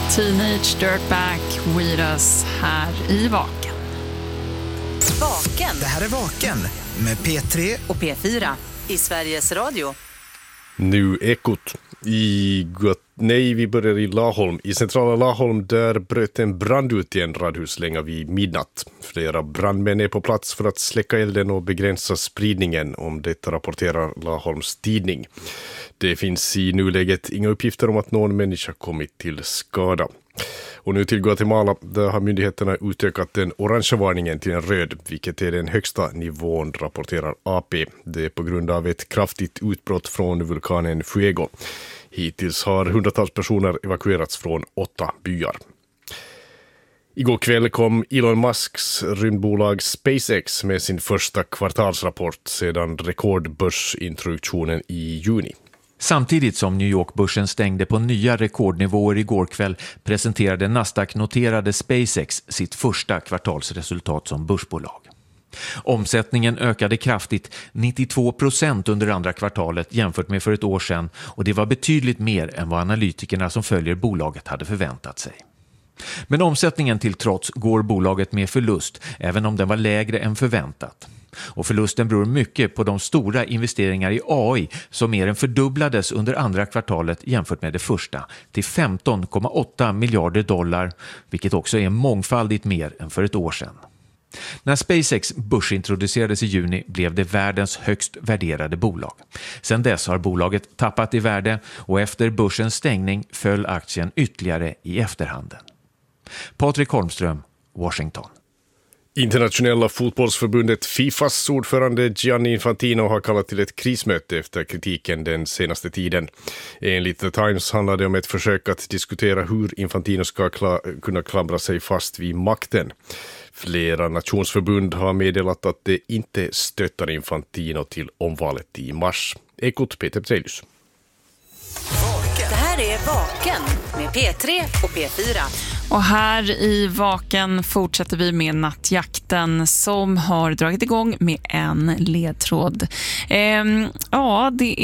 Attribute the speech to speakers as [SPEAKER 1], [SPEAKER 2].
[SPEAKER 1] Teenage Dirtbag with us här i Vaken.
[SPEAKER 2] Vaken.
[SPEAKER 3] Det här är Vaken med P3
[SPEAKER 2] och P4 i Sveriges Radio.
[SPEAKER 4] Nu Ekot. Vi börjar i Laholm. I centrala Laholm där bröt en brand ut i en radhuslänga vid midnatt. Flera brandmän är på plats för att släcka elden och begränsa spridningen, om detta rapporterar Laholms tidning. Det finns i nuläget inga uppgifter om att någon människa kommit till skada. Och nu till Guatemala, där har myndigheterna utökat den orange varningen till en röd, vilket är den högsta nivån, rapporterar AP. Det är på grund av ett kraftigt utbrott från vulkanen Fuego. Hittills har hundratals personer evakuerats från 8 byar. Igår kväll kom Elon Musks rymdbolag SpaceX med sin första kvartalsrapport sedan rekordbörsintroduktionen i juni.
[SPEAKER 5] Samtidigt som New York-börsen stängde på nya rekordnivåer igår kväll presenterade Nasdaq-noterade SpaceX sitt första kvartalsresultat som börsbolag. Omsättningen ökade kraftigt, 92% under andra kvartalet jämfört med för ett år sedan, och det var betydligt mer än vad analytikerna som följer bolaget hade förväntat sig. Men omsättningen till trots går bolaget med förlust, även om den var lägre än förväntat. Och förlusten beror mycket på de stora investeringar i AI som mer än fördubblades under andra kvartalet jämfört med det första, till 15,8 miljarder dollar, vilket också är mångfaldigt mer än för ett år sedan. När SpaceX börsintroducerades i juni blev det världens högst värderade bolag. Sedan dess har bolaget tappat i värde, och efter börsens stängning föll aktien ytterligare i efterhanden. Patrik Holmström, Washington.
[SPEAKER 4] Internationella fotbollsförbundet FIFAs ordförande Gianni Infantino har kallat till ett krismöte efter kritiken den senaste tiden. Enligt The Times handlar det om ett försök att diskutera hur Infantino ska kunna klamra sig fast vid makten. Flera nationsförbund har meddelat att det inte stöttar Infantino till omvalet i mars. Ekot Peter Ptrelius.
[SPEAKER 2] Det här är Vaken med P3 och P4.
[SPEAKER 1] Och här i Vaken fortsätter vi med nattjakten som har dragit igång med en ledtråd. Det